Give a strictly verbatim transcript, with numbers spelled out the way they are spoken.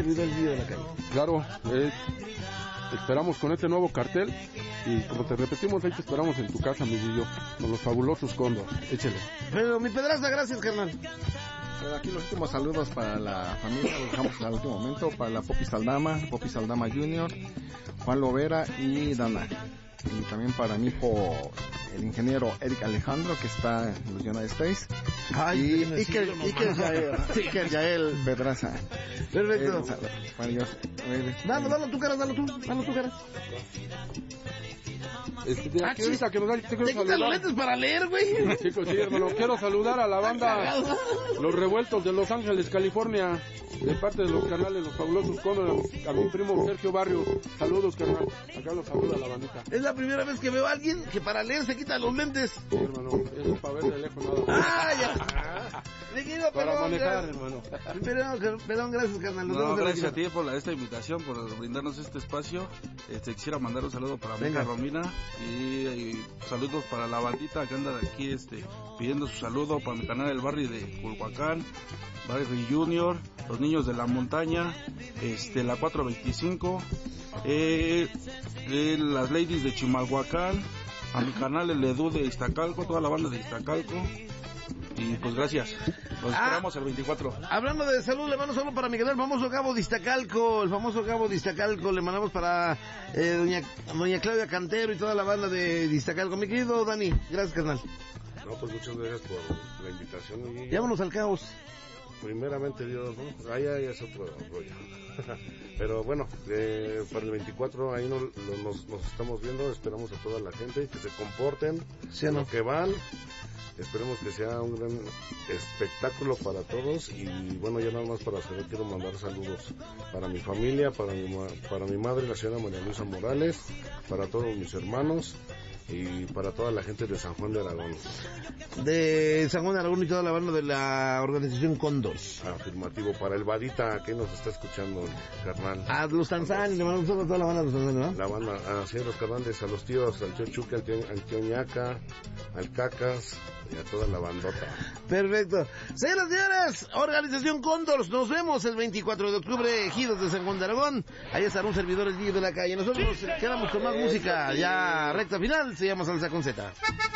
servidor el Guillo de la Calle. Claro, eh, esperamos con este nuevo cartel y como te repetimos, ahí te esperamos en tu casa, mi Guillo, con los fabulosos Cóndor. Échale. Pero mi Pedraza, gracias, carnal. Bueno, aquí los últimos saludos para la familia, los dejamos al último momento, para la Popi Saldama, Popi Saldama Junior, Juan Lovera y Dana. Y también para mi hijo, el ingeniero Eric Alejandro, que está en los United States. Ay, y sí, Iker, sí, Iker Yael, Iker Yael Pedraza. Perfecto. Eh, bueno, yo, eh, Dalo, dalo tu cara, dalo tú, dalo tu cara. Este, de aquí ahorita que nos da, te quiero ¿Te quitas los saludar. lentes para leer, güey? Chicos, sí, hermano, quiero saludar a la banda Los Revueltos de Los Ángeles, California, de parte de los canales Los Fabulosos Cóndor, a mi primo Sergio Barrio. Saludos, carnal. Acá los saluda la bandita. Es la primera vez que veo a alguien que para leer se quita los lentes. Sí, hermano, eso es para ver de lejos nada. ¡Ah, ya! Le quiero, Para perdón, manejar, gracias. hermano. Perdón, perdón, gracias, carnal. Nos No, vemos en la gracias a siguiente. ti por la, esta invitación, por brindarnos este espacio. Este, quisiera mandar un saludo para mi Venga. hija Romina y, y saludos para la bandita que anda de aquí este, pidiendo su saludo para mi canal del barrio de Culhuacán, Barrio Junior, los niños de la montaña, este, la cuatro veinticinco, eh, eh, las ladies de Chimalhuacán, a mi canal el Edu de Iztacalco, toda la banda de Iztacalco. Y pues gracias, nos Ah. esperamos el veinticuatro. Hablando de salud, le mando solo para mi canal, el famoso Cabo de Iztacalco, el famoso Cabo de Iztacalco, le mandamos para eh, doña, doña Claudia Cantero y toda la banda de, de Iztacalco. Mi querido Dani, gracias, carnal. No, pues muchas gracias por la invitación y Vámonos al caos. primeramente Dios, ¿no? Ahí, ahí es otro rollo. Pero bueno, eh, para el veinticuatro ahí no, lo- nos, nos estamos viendo, esperamos a toda la gente que se comporten, ¿Sí o no? lo que van. Esperemos que sea un gran espectáculo para todos y bueno, ya nada más para cerrar quiero mandar saludos para mi familia, para mi, ma- para mi madre, la señora María Luisa Morales, para todos mis hermanos y para toda la gente de San Juan de Aragón. De San Juan de Aragón y toda la banda de la organización Cóndor. Afirmativo, para el Badita que nos está escuchando, carnal. A los Tanzani, le mandamos solo a toda la banda de los Tanzani, ¿verdad? La banda, así los carnales, a los tíos, al tío Chuque, al tío, al tío Ñaca, al Cacas y a toda la bandota. Perfecto. Señoras y señores, Organización Cóndor, nos vemos el veinticuatro de octubre, Ejidos de San Juan de Aragón. Ahí estará un servidor el Guillo de la Calle. Nosotros nos quedamos con más música, ya recta final, se llama Salsa con Z.